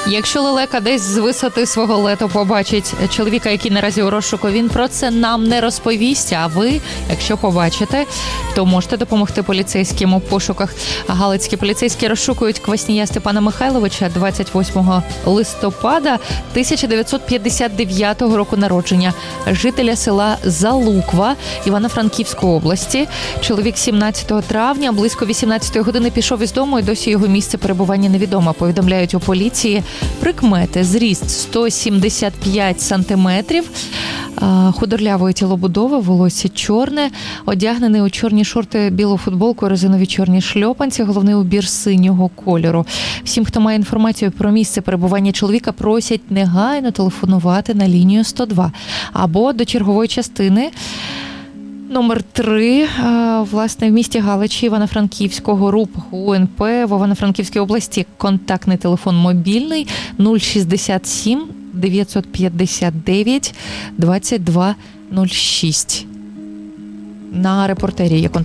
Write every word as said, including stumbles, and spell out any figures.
Якщо лелека десь з висоти свого лету побачить чоловіка, який наразі у розшуку, він про це нам не розповість. А ви, якщо побачите, то можете допомогти поліцейським у пошуках. Галицькі поліцейські розшукують Кваснія Степана Михайловича, двадцять восьмого листопада тисяча дев'ятсот п'ятдесят дев'ятого року народження, жителя села Залуква Івано-Франківської області. Чоловік сімнадцятого травня близько вісімнадцятої години пішов із дому, і досі його місце перебування невідомо. Повідомляють у поліції. Прикмети: зріст сто сімдесят п'ять сантиметрів, худорлявої тілобудови, волосся чорне, одягнений у чорні шорти, білу футболку, резинові чорні шльопанці, головний убір синього кольору. Всім, хто має інформацію про місце перебування чоловіка, просять негайно телефонувати на лінію сто два або до чергової частини номер три, власне, в місті Галичі Івано-Франківського РУП ГУНП в Івано-Франківській області. Контактний телефон мобільний нуль шістдесят сім дев'ятсот п'ятдесят дев'ять двадцять два нуль шість. На репортері є контакт.